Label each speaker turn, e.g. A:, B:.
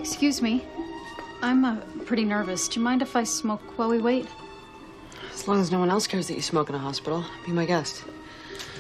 A: Excuse me. I'm pretty nervous. Do you mind if I smoke while we wait?
B: As long as no one else cares that you smoke in a hospital, be my guest.